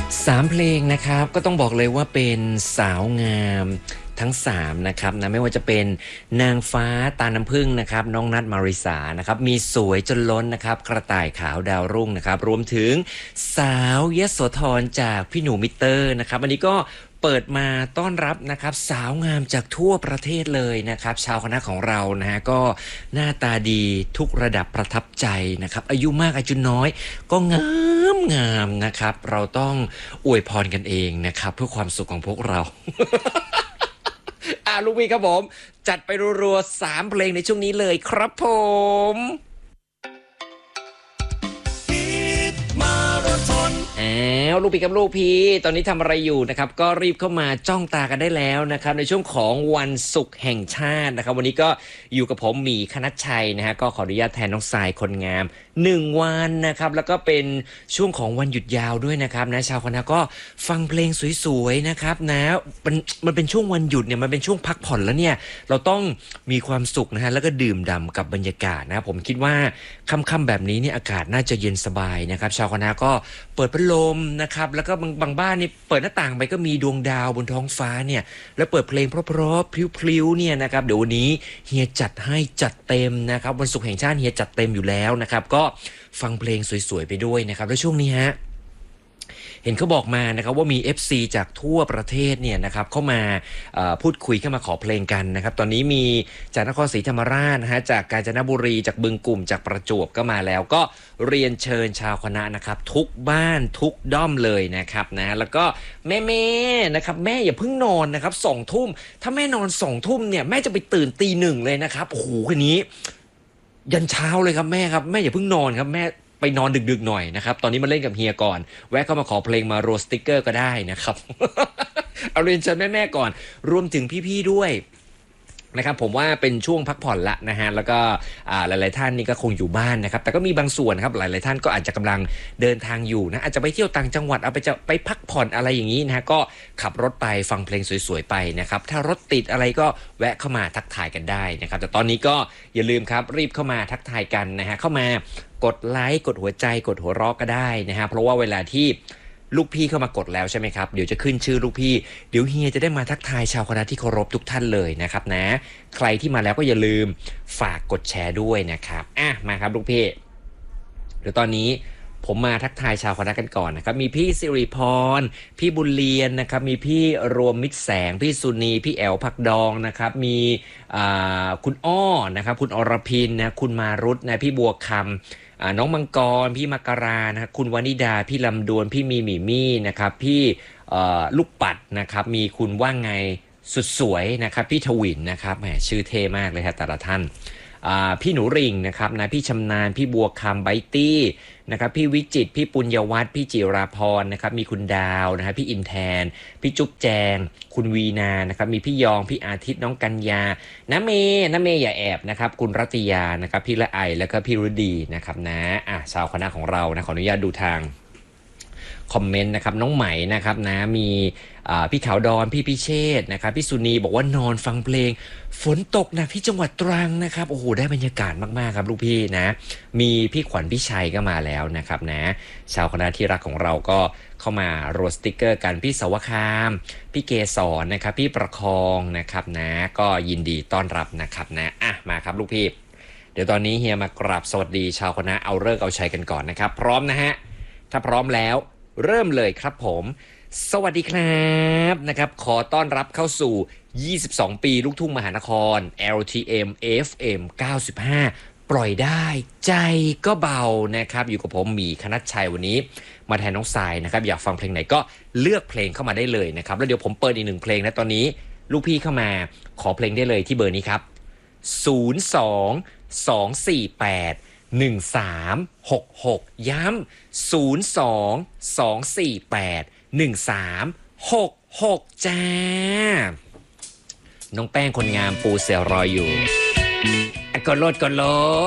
3 เพลงนะครับก็ต้องบอกเลยว่าเป็นสาวงามทั้ง3นะครับนะไม่ว่าจะเป็นนางฟ้าตาน้ำผึ้งนะครับน้องนัทมาริสานะครับมีสวยจนล้นนะครับกระต่ายขาวดาวรุ่งนะครับรวมถึงสาวยโสธรจากพี่หนูมิเตอร์นะครับอันนี้ก็เปิดมาต้อนรับนะครับสาวงามจากทั่วประเทศเลยนะครับชาวคณะของเรานะฮะก็หน้าตาดีทุกระดับประทับใจนะครับอายุมากอายุน้อยก็งามนะครับเราต้องอวยพรกันเองนะครับเพื่อความสุขของพวกเรา ลูกพี่ครับผมจัดไปรัวๆ3 เพลงในช่วงนี้เลยครับผมลูกพี่กับลูกพี่ตอนนี้ทำอะไรอยู่นะครับก็รีบเข้ามาจ้องตากันได้แล้วนะครับในช่วงของวันศุกร์แห่งชาตินะครับวันนี้ก็อยู่กับผมหมีคณัชชัยนะฮะก็ขออนุญาตแทนน้องทรายคนงาม1 วันนะครับแล้วก็เป็นช่วงของวันหยุดยาวด้วยนะครับนะชาวคณะก็ฟังเพลงสวยๆนะครับนะมันเป็นช่วงวันหยุดเนี่ยมันเป็นช่วงพักผ่อนแล้วเนี่ยเราต้องมีความสุขนะฮะแล้วก็ดื่มด่ำกับบรรยากาศนะผมคิดว่าค่ำๆแบบนี้เนี่ยอากาศน่าจะเย็นสบายนะครับชาวคณะก็เปิดพัดลมนะครับแล้วก็บางบ้านนี่เปิดหน้าต่างไปก็มีดวงดาวบนท้องฟ้าเนี่ยแล้วเปิดเพลงเพราะๆพลิ้วๆเนี่ยนะครับเดี๋ยววันนี้เฮียจัดให้จัดเต็มนะครับวันศุกร์แห่งชาติเฮียจัดเต็มอยู่แล้วนะครับก็ฟังเพลงสวยๆไปด้วยนะครับแล้วช่วงนี้ฮะเห็นเขาบอกมานะครับว่ามี FC จากทั่วประเทศเนี่ยนะครับเข้ามาพูดคุยเข้ามาขอเพลงกันนะครับตอนนี้มีจากนครศรีธรรมราชนะฮะจากกาญจนบุรีจากบึงกลุ่มจากประจวบก็มาแล้วก็เรียนเชิญชาวคณะนะครับทุกบ้านทุกด้อมเลยนะครับนะแล้วก็แม่นะครับแม่อย่าเพิ่งนอนนะครับ2 ทุ่มถ้าแม่นอน2 ทุ่มเนี่ยแม่จะไปตื่นตี 1เลยนะครับโอ้โหคืนนี้ยันเช้าเลยครับแม่ครับแม่อย่าเพิ่งนอนครับแม่ไปนอนดึกๆหน่อยนะครับตอนนี้มาเล่นกับเฮียก่อนแวะเข้ามาขอเพลงมาโรสติกเกอร์ก็ได้นะครับ เอาเรียนเชิญแม่ๆก่อนรวมถึงพี่ๆด้วยนะครับผมว่าเป็นช่วงพักผ่อนละนะฮะแล้วก็หลายๆท่านนี่ก็คงอยู่บ้านนะครับแต่ก็มีบางส่วนครับหลายๆท่านก็อาจจะกำลังเดินทางอยู่นะอาจจะไปเที่ยวต่างจังหวัดเอาไปพักผ่อนอะไรอย่างนี้นะฮะก็ขับรถไปฟังเพลงสวยๆไปนะครับถ้ารถติดอะไรก็แวะเข้ามาทักทายกันได้นะครับแต่ตอนนี้ก็อย่าลืมครับรีบเข้ามาทักทายกันนะฮะเข้ามากดไลค์กดหัวใจกดหัวเราะก็ได้นะฮะเพราะว่าเวลาที่ลูกพี่เข้ามากดแล้วใช่ไหมครับเดี๋ยวจะขึ้นชื่อลูกพี่เดี๋ยวเฮียจะได้มาทักทายชาวคณะที่เคารพทุกท่านเลยนะครับนะใครที่มาแล้วก็อย่าลืมฝากกดแชร์ด้วยนะครับมาครับลูกพี่เดี๋ยวตอนนี้ผมมาทักทายชาวคณะกันก่อนนะครับมีพี่สิริพรพี่บุญเรียนนะครับมีพี่รวมมิตรแสงพี่สุนีพี่แอลผักดองนะครับมีคุณอ้อนะครับคุณอรพินนะคุณมารุตนะพี่บัวคำน้องมังกรพี่มักรานะคุณวนิดาพี่ลำดวนพี่มีหมี่มี่นะครับพี่ลูกปัดนะครับมีคุณว่างไงสุดสวยนะครับพี่ทวินนะครับแหมชื่อเท่มากเลยครับแต่ละท่านพี่หนูริ่งนะครับนะพี่ชำนาญพี่บัวคำไบตี้นะครับพี่วิจิตรพี่ปุญญวัฒน์พี่จิราพรนะครับมีคุณดาวนะครับพี่อินแทนพี่จุ๊บแจงคุณวีนานะครับมีพี่ยองพี่อาทิตย์น้องกัญญาน้าเมย์อย่าแอบนะครับคุณรัตยานะครับพี่ละไอแล้วก็พี่ฤดีนะครับนะชาวคณะของเรานะขออนุญาตดูทางคอมเมนต์นะครับน้องไหมนะครับนะมีพี่ขาวดอนพี่พิเชษนะครับพี่สุนีบอกว่านอนฟังเพลงฝนตกหนักที่จังหวัดตรังนะครับโอ้โหได้บรรยากาศมากๆครับลูกพี่นะมีพี่ขวัญพี่ชัยก็มาแล้วนะครับนะชาวคณะที่รักของเราก็เข้ามาโรสติกเกอร์กันพี่สวคามพี่เกศรนะครับพี่ประคองนะครับนะก็ยินดีต้อนรับนะครับนะมาครับลูกพี่เดี๋ยวตอนนี้เฮียมากราบสวัสดีชาวคณะเอาฤกษ์เอาชัยกันก่อนนะครับพร้อมนะฮะถ้าพร้อมแล้วเริ่มเลยครับผมสวัสดีครับนะครับขอต้อนรับเข้าสู่22 ปีลูกทุ่งมหานคร LTM FM 95ปล่อยได้ใจก็เบานะครับอยู่กับผมหมีคณัชชัยวันนี้มาแทนน้องทรายนะครับอยากฟังเพลงไหนก็เลือกเพลงเข้ามาได้เลยนะครับแล้วเดี๋ยวผมเปิดอีก1 เพลงนะตอนนี้ลูกพี่เข้ามาขอเพลงได้เลยที่เบอร์นี้ครับ02 248 1366ย้ำ02-248-1366จ้าน้องแป้งคนงามปูเสือรออยู่กดโลด